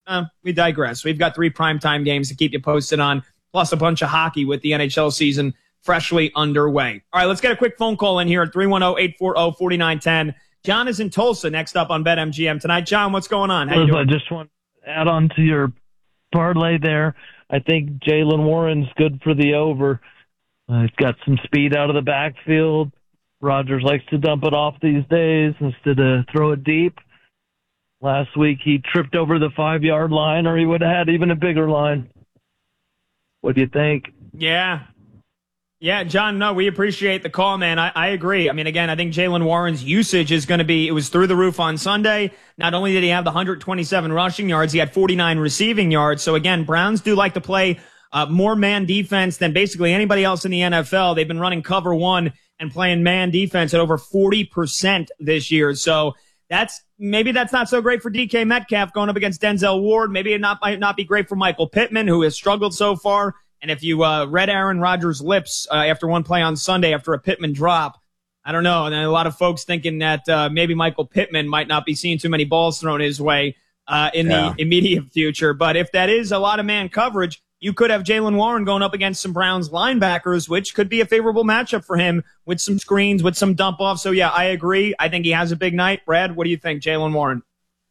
we digress. We've got 3 primetime games to keep you posted on, plus a bunch of hockey with the NHL season freshly underway. All right, let's get a quick phone call in here at 310-840-4910. John is in Tulsa next up on BetMGM tonight. John, what's going on? How you doing? I just want to add on to your parlay there. I think Jaylen Warren's good for the over. He's got some speed out of the backfield. Rodgers likes to dump it off these days instead of throw it deep. Last week he tripped over the 5-yard line, or he would have had even a bigger line. What do you think? Yeah, John, no, we appreciate the call, man. I agree. I mean, again, I think Jaylen Warren's usage is going to be, it was through the roof on Sunday. Not only did he have the 127 rushing yards, he had 49 receiving yards. So again, Browns do like to play more man defense than basically anybody else in the NFL. They've been running cover 1 and playing man defense at over 40% this year. So maybe that's not so great for DK Metcalf going up against Denzel Ward. Maybe it might not be great for Michael Pittman, who has struggled so far. And if you read Aaron Rodgers' lips after one play on Sunday after a Pittman drop, I don't know. And a lot of folks thinking that maybe Michael Pittman might not be seeing too many balls thrown his way in the immediate future. But if that is a lot of man coverage, you could have Jaylen Warren going up against some Browns linebackers, which could be a favorable matchup for him with some screens, with some dump off. So, yeah, I agree. I think he has a big night. Brad, what do you think, Jaylen Warren?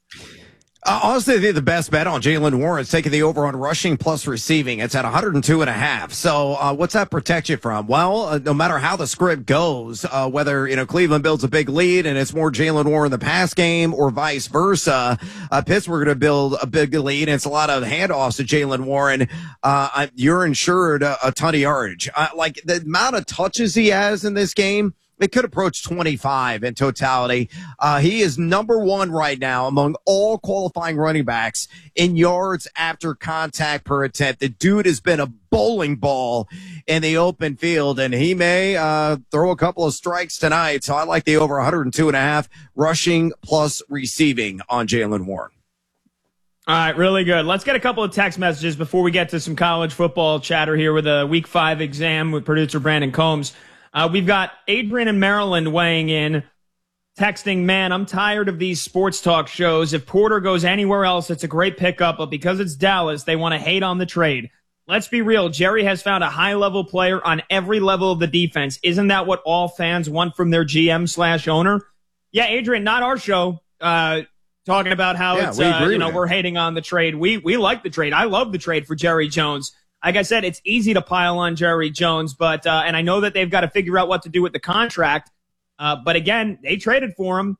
Honestly, I think the best bet on Jaylen Warren is taking the over on rushing plus receiving. It's at 102.5. So what's that protect you from? Well, no matter how the script goes, whether Cleveland builds a big lead and it's more Jaylen Warren the pass game or vice versa, Pittsburgh going to build a big lead and it's a lot of handoffs to Jaylen Warren. You're insured a ton of yardage. Like the amount of touches he has in this game, it could approach 25 in totality. He is number 1 right now among all qualifying running backs in yards after contact per attempt. The dude has been a bowling ball in the open field, and he may throw a couple of strikes tonight. So I like the over 102.5 rushing plus receiving on Jaylen Warren. All right, really good. Let's get a couple of text messages before we get to some college football chatter here with a Week 5 exam with producer Brandon Combs. We've got Adrian in Maryland weighing in, texting, man, I'm tired of these sports talk shows. If Porter goes anywhere else, it's a great pickup, but because it's Dallas, they want to hate on the trade. Let's be real. Jerry has found a high-level player on every level of the defense. Isn't that what all fans want from their GM/owner? Yeah, Adrian, not our show, talking about how we're hating on the trade. We like the trade. I love the trade for Jerry Jones. Like I said, it's easy to pile on Jerry Jones, but and I know that they've got to figure out what to do with the contract. But again, they traded for him.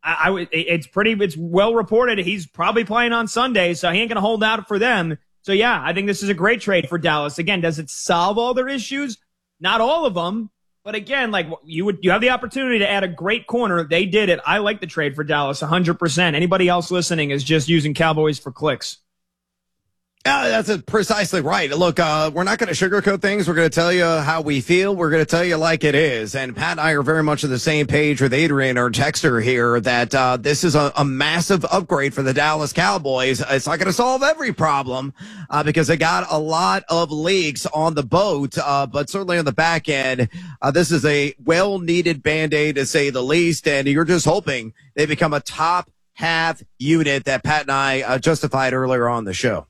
It's well reported he's probably playing on Sunday, so he ain't going to hold out for them. So yeah, I think this is a great trade for Dallas. Again, does it solve all their issues? Not all of them, but again, like you have the opportunity to add a great corner. They did it. I like the trade for Dallas 100%. Anybody else listening is just using Cowboys for clicks. That's precisely right. Look, we're not going to sugarcoat things. We're going to tell you how we feel. We're going to tell you like it is. And Pat and I are very much on the same page with Adrian, our texter here, that this is a massive upgrade for the Dallas Cowboys. It's not going to solve every problem because they got a lot of leaks on the boat, but certainly on the back end, this is a well-needed Band-Aid to say the least, and you're just hoping they become a top half unit that Pat and I justified earlier on the show.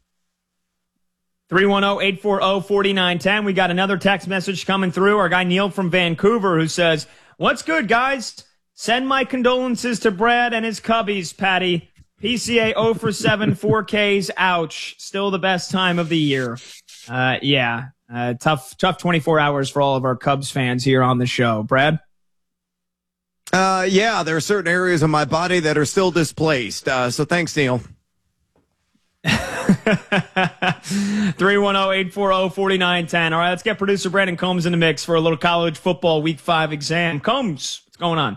310-840-4910. We got another text message coming through. Our guy Neil from Vancouver who says, what's good, guys? Send my condolences to Brad and his cubbies, Patty. PCA 0 for 7, 4Ks. Ouch. Still the best time of the year. Tough 24 hours for all of our Cubs fans here on the show. Brad? There are certain areas of my body that are still displaced. So thanks, Neil. 310-840-4910. All right, let's get producer Brandon Combs in the mix for a little college football Week 5 exam. Combs, what's going on?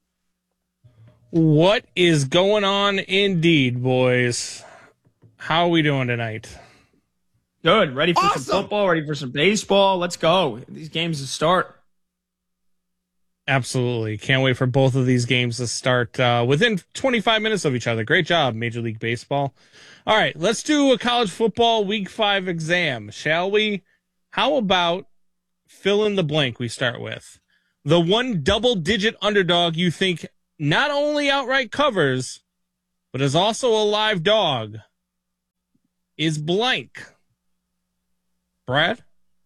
What is going on indeed, boys? How are we doing tonight? Good. Ready for some football, ready for some baseball. Let's go. These games to start. Absolutely. Can't wait for both of these games to start within 25 minutes of each other. Great job, Major League Baseball. All right, let's do a college football Week 5 exam, shall we? How about fill in the blank we start with? The one double-digit underdog you think not only outright covers, but is also a live dog. is blank. Brad?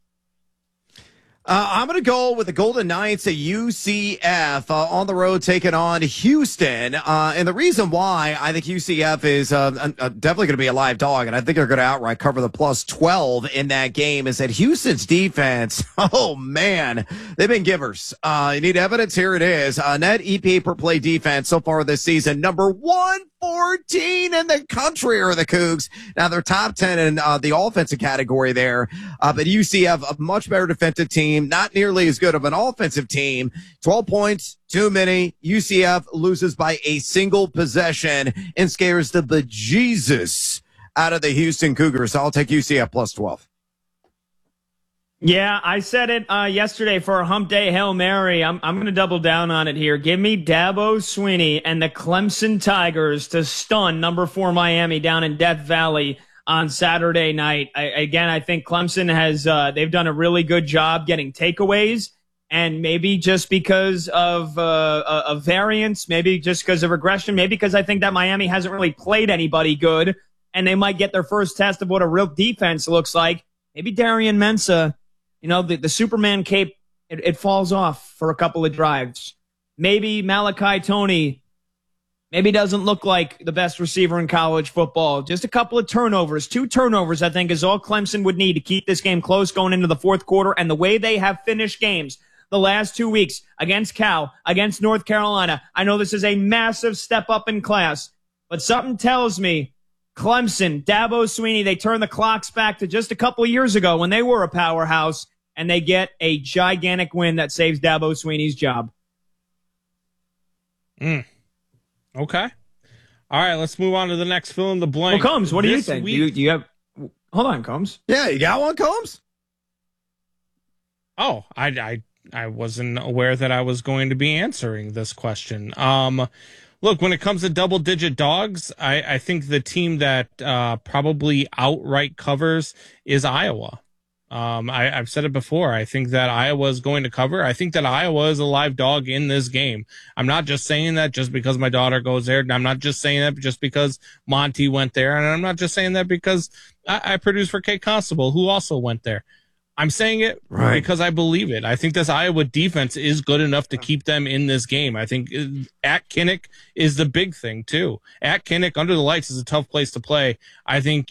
I'm going to go with the Golden Knights at UCF on the road taking on Houston. And the reason why I think UCF is definitely going to be a live dog, and I think they're going to outright cover the plus 12 in that game, is that Houston's defense, oh, man, they've been givers. You need evidence? Here it is. Net EPA per play defense so far this season, number 114 in the country are the Cougs. Now, they're top 10 in the offensive category there, but UCF, a much better defensive team. Not nearly as good of an offensive team. 12 points, too many. UCF loses by a single possession and scares the bejesus out of the Houston Cougars. So I'll take UCF plus 12. Yeah, I said it yesterday for a Hump Day Hail Mary. I'm going to double down on it here. Give me Dabo Swinney and the Clemson Tigers to stun number 4 Miami down in Death Valley on Saturday night. I think Clemson has they've done a really good job getting takeaways, and maybe just because of variance, maybe just because of regression, maybe because I think that Miami hasn't really played anybody good, and they might get their first test of what a real defense looks like. Maybe Darian Mensah, the Superman cape, it falls off for a couple of drives. Maybe Malachi Toney maybe doesn't look like the best receiver in college football. Just a couple of turnovers. 2 turnovers, I think, is all Clemson would need to keep this game close going into the fourth quarter. And the way they have finished games the last 2 weeks against Cal, against North Carolina, I know this is a massive step up in class, but something tells me Clemson, Dabo Swinney, they turn the clocks back to just a couple of years ago when they were a powerhouse, and they get a gigantic win that saves Dabo Swinney's job. Okay. All right, let's move on to the next fill in the blank. Well, Combs, what do you think? Do you have hold on, Combs. Yeah, you got one, Combs? Oh, I wasn't aware that I was going to be answering this question. Look, when it comes to double-digit dogs, I think the team that probably outright covers is Iowa. I've said it before. I think that Iowa is going to cover. I think that Iowa is a live dog in this game. I'm not just saying that just because my daughter goes there. I'm not just saying that just because Monty went there. And I'm not just saying that because I produce for Kate Constable, who also went there. I'm saying it because I believe it. I think this Iowa defense is good enough to keep them in this game. I think at Kinnick is the big thing too. At Kinnick, under the lights, is a tough place to play. I think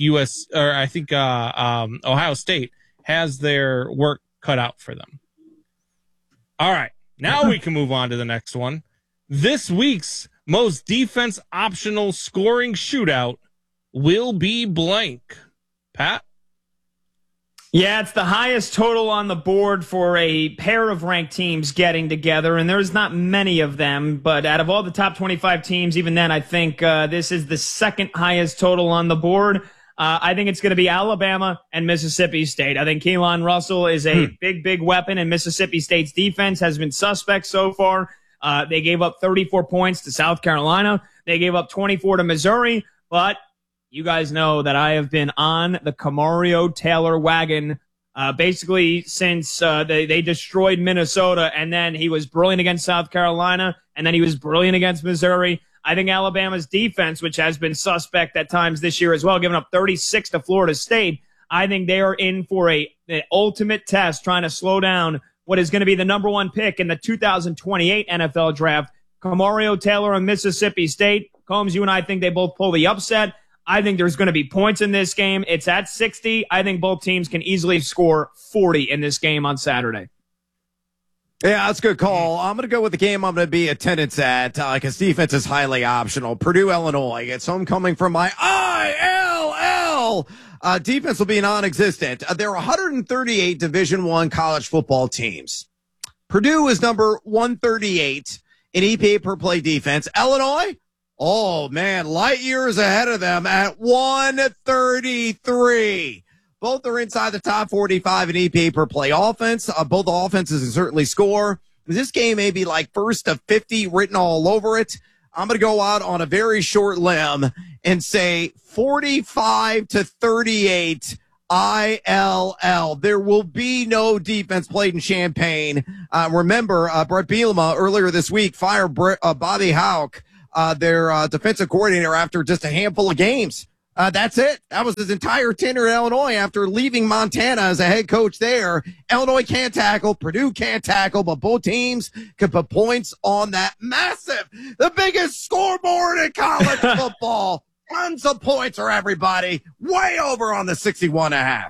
Ohio State has their work cut out for them. All right, now we can move on to the next one. This week's most defense optional scoring shootout will be blank. Pat? Yeah, it's the highest total on the board for a pair of ranked teams getting together, and there's not many of them, but out of all the top 25 teams, even then, I think this is the second highest total on the board. I think it's going to be Alabama and Mississippi State. I think Keelan Russell is a big weapon, and Mississippi State's defense has been suspect so far. They gave up 34 points to South Carolina. They gave up 24 to Missouri, but you guys know that I have been on the Camario Taylor wagon basically since they destroyed Minnesota, and then he was brilliant against South Carolina, and then he was brilliant against Missouri. I think Alabama's defense, which has been suspect at times this year as well, giving up 36 to Florida State, I think they are in for an ultimate test trying to slow down what is going to be the number one pick in the 2028 NFL draft. Camario Taylor and Mississippi State. Combs, you and I think they both pull the upset. I think there's going to be points in this game. It's at 60. I think both teams can easily score 40 in this game on Saturday. Yeah, that's a good call. I'm going to go with the game I'm going to be attendance at because defense is highly optional. Purdue, Illinois. It's homecoming from my ILL. Defense will be non-existent. There are 138 Division I college football teams. Purdue is number 138 in EPA per play defense. Illinois, oh, man, light years ahead of them at 133. Both are inside the top 45 in EPA per play offense. Both offenses can certainly score. This game may be like first to 50 written all over it. I'm going to go out on a very short limb and say 45 to 38 ILL. There will be no defense played in Champaign. Remember, Brett Bielema earlier this week fired Bobby Hauck, their defensive coordinator, after just a handful of games. That's it. That was his entire tenure at Illinois after leaving Montana as a head coach there. Illinois can't tackle. Purdue can't tackle, but both teams can put points on that massive, the biggest scoreboard in college football. Tons of points for everybody. Way over on the 61.5.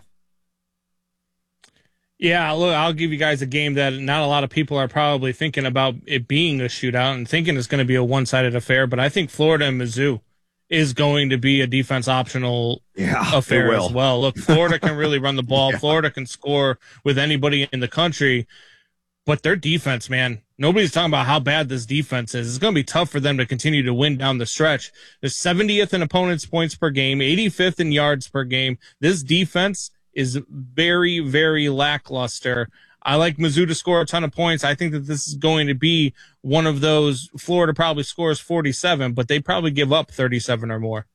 Yeah, look, I'll give you guys a game that not a lot of people are probably thinking about it being a shootout and thinking it's going to be a one-sided affair, but I think Florida and Mizzou is going to be a defense optional affair as well. Look, Florida can really run the ball. Yeah. Florida can score with anybody in the country, but their defense, man, nobody's talking about how bad this defense is. It's going to be tough for them to continue to win down the stretch. They're 70th in opponents' points per game, 85th in yards per game. This defense is very, very lackluster. I like Mizzou to score a ton of points. I think that this is going to be one of those. Florida probably scores 47, but they probably give up 37 or more.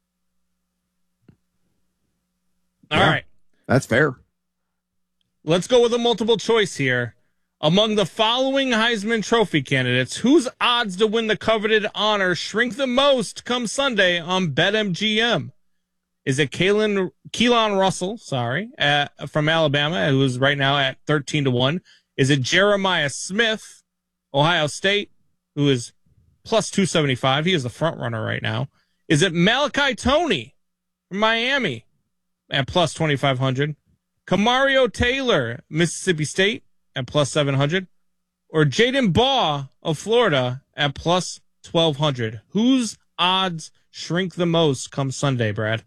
All right. That's fair. Let's go with a multiple choice here. Among the following Heisman Trophy candidates, whose odds to win the coveted honor shrink the most come Sunday on BetMGM? Is it Keelan Russell, from Alabama, who is right now at 13-1? Is it Jeremiah Smith, Ohio State, who is plus 275? He is the front runner right now. Is it Malachi Toney from Miami at plus 2,500? Kamario Taylor, Mississippi State at plus 700? Or Jaden Baugh of Florida at plus 1,200? Whose odds shrink the most come Sunday, Brad?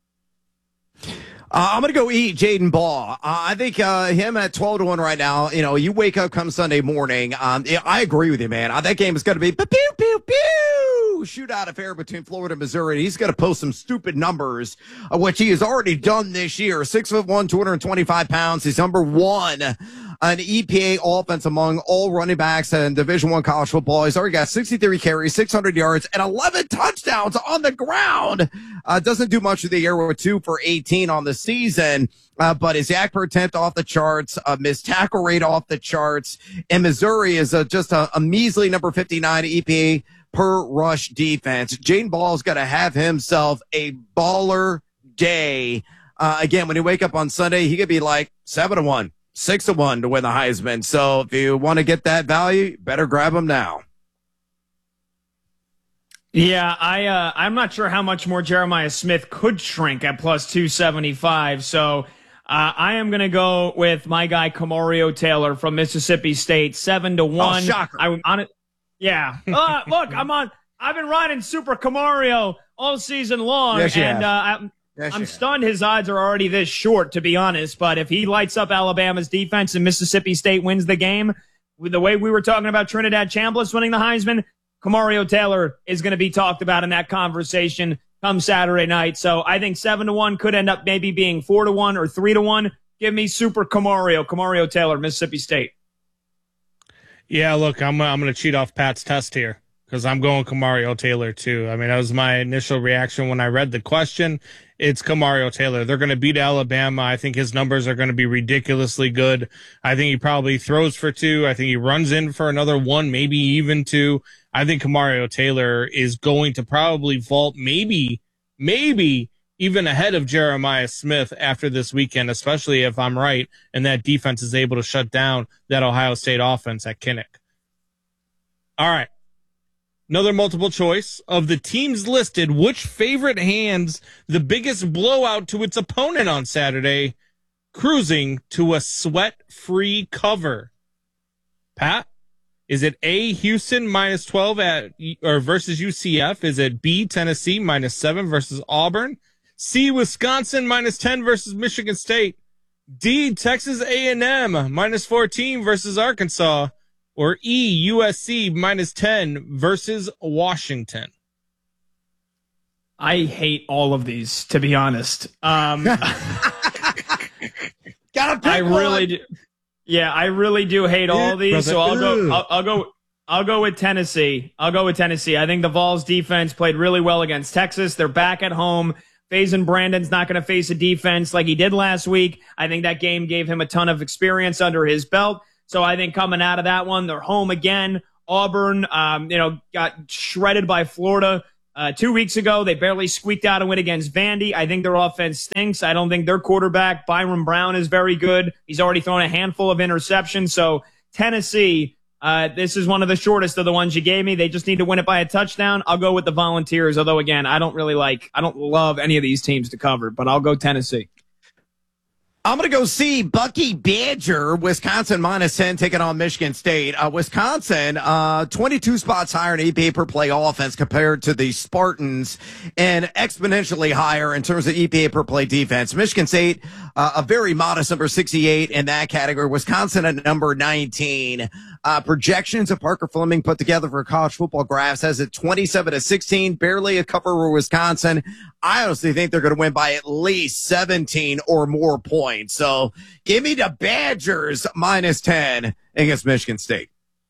I'm going to go eat Jaden Baugh. I think him at 12-1 right now. You know, you wake up come Sunday morning. I agree with you, man. That game is going to be pew, pew, pew, shootout affair between Florida and Missouri. He's going to post some stupid numbers, which he has already done this year. 6'1", 225 pounds. He's number one an EPA offense among all running backs in Division I college football. He's already got 63 carries, 600 yards, and 11 touchdowns on the ground. Doesn't do much of the year with 2 for 18 on the season, but his yak per attempt off the charts, missed tackle rate off the charts, and Missouri is just a measly number 59 EPA per rush defense. Jaden Ball's got to have himself a baller day. Again, when you wake up on Sunday, he could be like 7-1. 6-1 to win the Heisman. So if you want to get that value, better grab him now. Yeah, I'm not sure how much more Jeremiah Smith could shrink at plus 275. So I am going to go with my guy Kamario Taylor from Mississippi State, 7-1. Oh, shocker! I'm on it. Yeah. Look, I've been riding Super Kamario all season long, yes, and I'm stunned his odds are already this short, to be honest. But if he lights up Alabama's defense and Mississippi State wins the game, with the way we were talking about Trinidad Chambliss winning the Heisman, Kamario Taylor is going to be talked about in that conversation come Saturday night. So I think 7-1 could end up maybe being 4-1 or 3-1. Give me Super Kamario Taylor, Mississippi State. Yeah, look, I'm going to cheat off Pat's test here, because I'm going Kamario Taylor too. I mean, that was my initial reaction when I read the question. It's Kamario Taylor. They're going to beat Alabama. I think his numbers are going to be ridiculously good. I think he probably throws for 2. I think he runs in for another 1, maybe even 2. I think Kamario Taylor is going to probably vault maybe even ahead of Jeremiah Smith after this weekend, especially if I'm right and that defense is able to shut down that Ohio State offense at Kinnick. All right. Another multiple choice. Of the teams listed, which favorite hands the biggest blowout to its opponent on Saturday, cruising to a sweat-free cover? Pat, is it A, Houston minus 12 versus UCF? Is it B, Tennessee minus 7 versus Auburn? C, Wisconsin minus 10 versus Michigan State? D, Texas A&M minus 14 versus Arkansas? Or E, USC minus 10 versus Washington? I hate all of these, to be honest. Gotta pick I really do. Yeah, I really do hate all of these. So I'll go with Tennessee. I think the Vols defense played really well against Texas. They're back at home. Faison Brandon's not going to face a defense like he did last week. I think that game gave him a ton of experience under his belt. So I think coming out of that one, they're home again. Auburn, got shredded by Florida. 2 weeks ago, they barely squeaked out a win against Vandy. I think their offense stinks. I don't think their quarterback, Byron Brown, is very good. He's already thrown a handful of interceptions. So Tennessee, this is one of the shortest of the ones you gave me. They just need to win it by a touchdown. I'll go with the Volunteers, although, again, I don't love any of these teams to cover, but I'll go Tennessee. I'm going to go see Bucky Badger, Wisconsin -10, taking on Michigan State. Wisconsin, 22 spots higher in EPA per play offense compared to the Spartans, and exponentially higher in terms of EPA per play defense. Michigan State, a very modest number 68 in that category. Wisconsin at number 19. Projections of Parker Fleming put together for College Football Graphs has it 27-16, barely a cover for Wisconsin. I honestly think they're going to win by at least 17 or more points. So give me the Badgers -10 against Michigan State.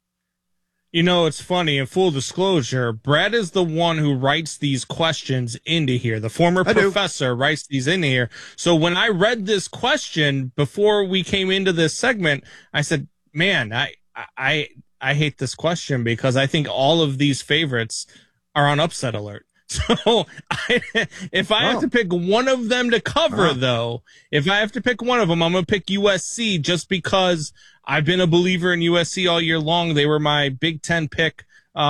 You know, it's funny, in full disclosure, Brad is the one who writes these questions into here. The former professor writes these into here. So when I read this question before we came into this segment, I said, man, I hate this question because I think all of these favorites are on upset alert. So if I have to pick one of them to cover, though, if I have to pick one of them, I'm going to pick USC just because I've been a believer in USC all year long. They were my Big Ten pick,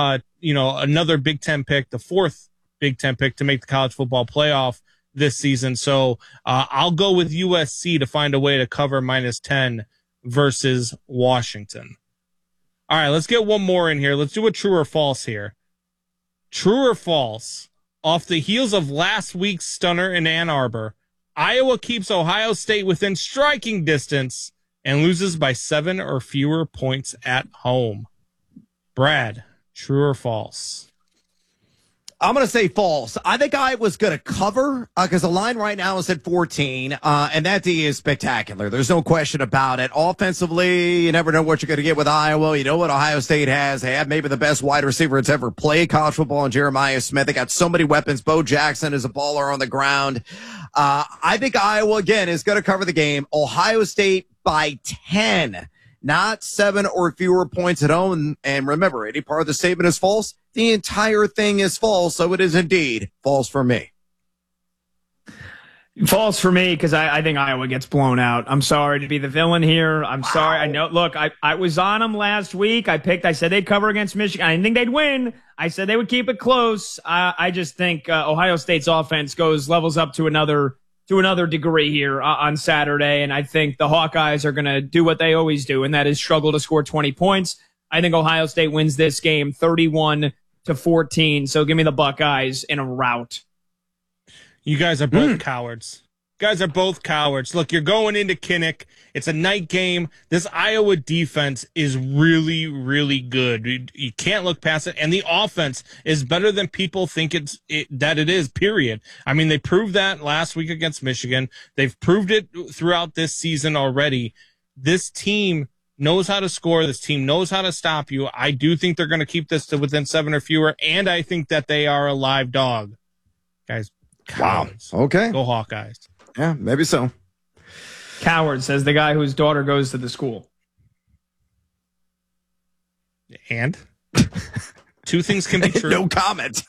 another Big Ten pick, the fourth Big Ten pick to make the college football playoff this season. So I'll go with USC to find a way to cover -10 versus Washington. All right, let's get one more in here. Let's do a true or false here. True or false? Off the heels of last week's stunner in Ann Arbor, Iowa keeps Ohio State within striking distance and loses by 7 or fewer points at home. Brad, true or false? I'm going to say false. I think Iowa's going to cover because the line right now is at 14, and that D is spectacular. There's no question about it. Offensively, you never know what you're going to get with Iowa. You know what Ohio State has. They have maybe the best wide receiver that's ever played college football in Jeremiah Smith. They got so many weapons. Bo Jackson is a baller on the ground. I think Iowa, again, is going to cover the game. Ohio State by 10. Not 7 or fewer points at home. And remember, any part of the statement is false. The entire thing is false, so it is indeed false for me. False for me because I think Iowa gets blown out. I'm sorry to be the villain here. I'm sorry. I know. Look, I was on them last week. I said they'd cover against Michigan. I didn't think they'd win. I said they would keep it close. I just think Ohio State's offense levels up to another degree here on Saturday, and I think the Hawkeyes are going to do what they always do, and that is struggle to score 20 points. I think Ohio State wins this game 31-14, so give me the Buckeyes in a rout. You guys are both cowards. Guys are both cowards. Look, you're going into Kinnick. It's a night game. This Iowa defense is really, really good. You can't look past it. And the offense is better than people think that it is, period. I mean, they proved that last week against Michigan. They've proved it throughout this season already. This team knows how to score. This team knows how to stop you. I do think they're going to keep this to within 7 or fewer, and I think that they are a live dog. Guys, cowards. Wow. Okay. Go Hawkeyes. Yeah, maybe so. Coward, says the guy whose daughter goes to the school. And? Two things can be true. No comment.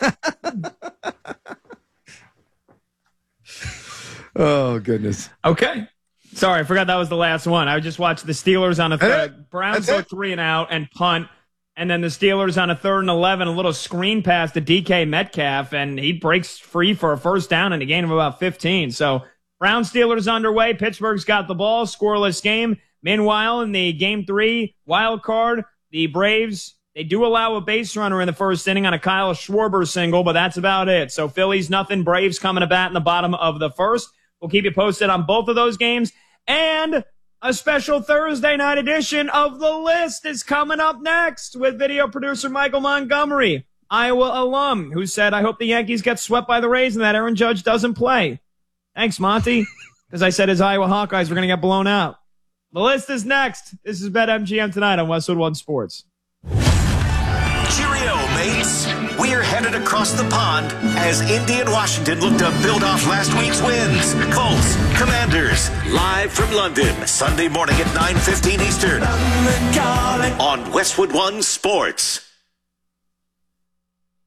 Oh, goodness. Okay. Sorry, I forgot that was the last one. I just watched the Steelers on a Browns go 3 and out and punt. And then the Steelers on a 3rd and 11, a little screen pass to DK Metcalf, and he breaks free for a first down in a gain of about 15. So Browns Steelers underway. Pittsburgh's got the ball. Scoreless game. Meanwhile, in the game 3 wild card, the Braves, they do allow a base runner in the first inning on a Kyle Schwarber single, but that's about it. So Phillies nothing. Braves coming to bat in the bottom of the first. We'll keep you posted on both of those games. And a special Thursday night edition of The List is coming up next with video producer Michael Montgomery, Iowa alum, who said, I hope the Yankees get swept by the Rays and that Aaron Judge doesn't play. Thanks, Monty, because I said his Iowa Hawkeyes were going to get blown out. The List is next. This is BetMGM tonight on Westwood One Sports. Cheerio, mates. We're headed across the pond as Indy and Washington look to build off last week's wins. Colts, Commanders, live from London, Sunday morning at 9:15 Eastern on Westwood One Sports.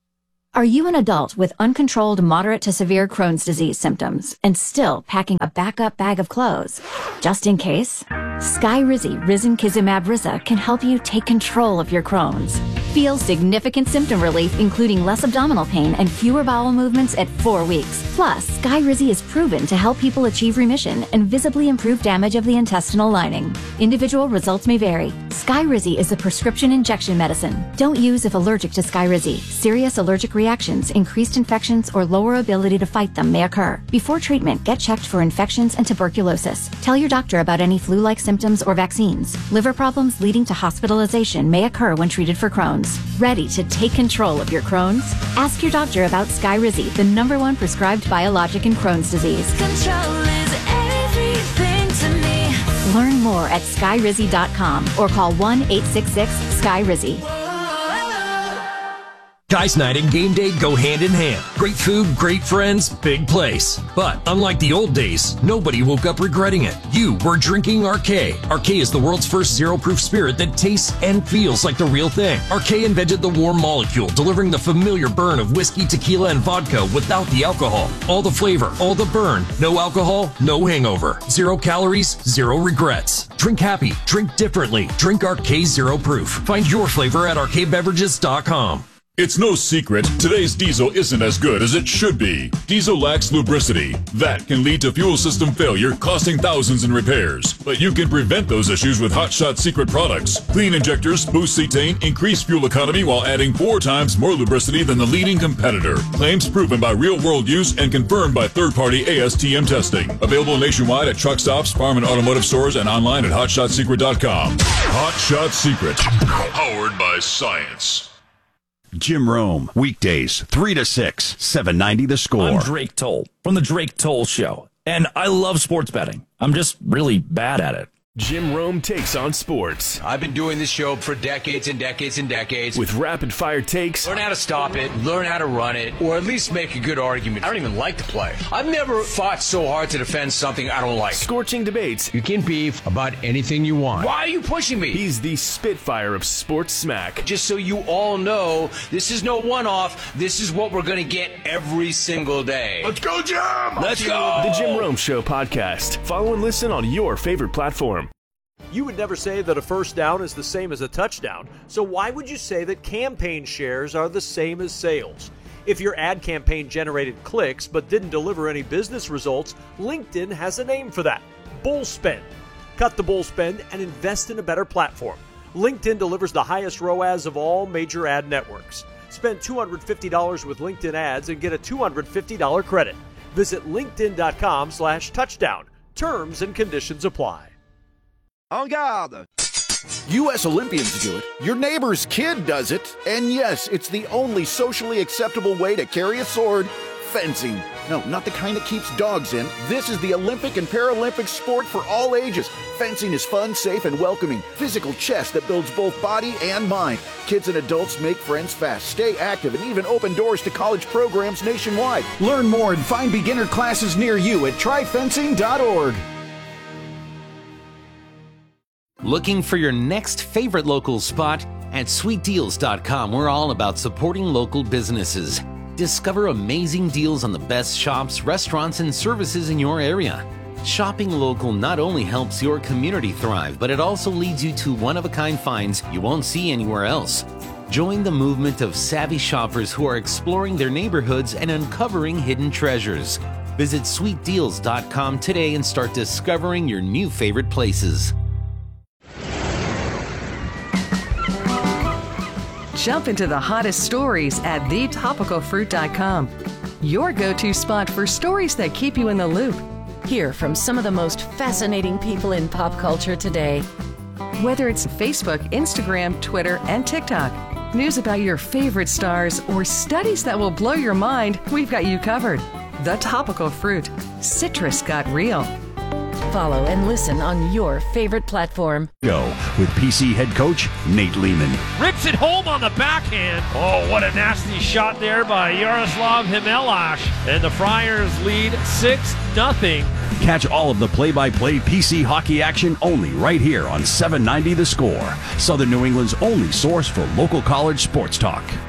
Are you an adult with uncontrolled moderate to severe Crohn's disease symptoms and still packing a backup bag of clothes? Just in case, Skyrizi Risankizumab Riza can help you take control of your Crohn's. Feel significant symptom relief, including less abdominal pain and fewer bowel movements at 4 weeks. Plus, Skyrizi is proven to help people achieve remission and visibly improve damage of the intestinal lining. Individual results may vary. Skyrizi is a prescription injection medicine. Don't use if allergic to Skyrizi. Serious allergic reactions, increased infections, or lower ability to fight them may occur. Before treatment, get checked for infections and tuberculosis. Tell your doctor about any flu-like symptoms or vaccines. Liver problems leading to hospitalization may occur when treated for Crohn's. Ready to take control of your Crohn's? Ask your doctor about Skyrizi, the #1 prescribed biologic in Crohn's disease. Control is everything to me. Learn more at skyrizi.com or call 1-866-SKYRIZI. Guys Night and game day go hand in hand. Great food, great friends, big place. But unlike the old days, nobody woke up regretting it. You were drinking Arcade. Arcade is the world's first zero-proof spirit that tastes and feels like the real thing. Arcade invented the warm molecule, delivering the familiar burn of whiskey, tequila, and vodka without the alcohol. All the flavor, all the burn. No alcohol, no hangover. 0 calories, 0 regrets. Drink happy, drink differently. Drink Arcade Zero Proof. Find your flavor at arcadebeverages.com. It's no secret, today's diesel isn't as good as it should be. Diesel lacks lubricity. That can lead to fuel system failure, costing thousands in repairs. But you can prevent those issues with Hot Shot Secret products. Clean injectors, boost cetane, increase fuel economy while adding 4 times more lubricity than the leading competitor. Claims proven by real-world use and confirmed by third-party ASTM testing. Available nationwide at truck stops, farm and automotive stores, and online at hotshotsecret.com. Hot Shot Secret. Powered by science. Jim Rome, weekdays, 3 to 6, 790 The Score. I'm Drake Toll from The Drake Toll Show, and I love sports betting. I'm just really bad at it. Jim Rome takes on sports. I've been doing this show for decades and decades and decades. With rapid-fire takes. Learn how to stop it, learn how to run it, or at least make a good argument. I don't even like to play. I've never fought so hard to defend something I don't like. Scorching debates. You can beef about anything you want. Why are you pushing me? He's the Spitfire of sports smack. Just so you all know, this is no one-off. This is what we're going to get every single day. Let's go, Jim! Let's go! The Jim Rome Show podcast. Follow and listen on your favorite platform. You would never say that a first down is the same as a touchdown, so why would you say that campaign shares are the same as sales? If your ad campaign generated clicks but didn't deliver any business results, LinkedIn has a name for that: bull spend. Cut the bull spend and invest in a better platform. LinkedIn delivers the highest ROAS of all major ad networks. Spend $250 with LinkedIn ads and get a $250 credit. Visit linkedin.com/touchdown. Terms and conditions apply. En garde! U.S. Olympians do it. Your neighbor's kid does it. And yes, it's the only socially acceptable way to carry a sword: fencing. No, not the kind that keeps dogs in. This is the Olympic and Paralympic sport for all ages. Fencing is fun, safe, and welcoming. Physical chess that builds both body and mind. Kids and adults make friends fast, stay active, and even open doors to college programs nationwide. Learn more and find beginner classes near you at tryfencing.org. Looking for your next favorite local spot? At sweetdeals.com, we're all about supporting local businesses. Discover amazing deals on the best shops, restaurants, and services in your area. Shopping local not only helps your community thrive, but it also leads you to one-of-a-kind finds you won't see anywhere else. Join the movement of savvy shoppers who are exploring their neighborhoods and uncovering hidden treasures. Visit sweetdeals.com today and start discovering your new favorite places. Jump into the hottest stories at thetopicalfruit.com. Your go-to spot for stories that keep you in the loop. Hear from some of the most fascinating people in pop culture today. Whether it's Facebook, Instagram, Twitter, and TikTok, news about your favorite stars, or studies that will blow your mind, we've got you covered. The Topical Fruit. Citrus got real. Follow and listen on your favorite platform. Go with PC head coach Nate Lehman. Rips it home on the backhand. Oh, what a nasty shot there by Yaroslav Himelash. And the Friars lead 6-0. Catch all of the play-by-play PC hockey action only right here on 790 The Score, Southern New England's only source for local college sports talk.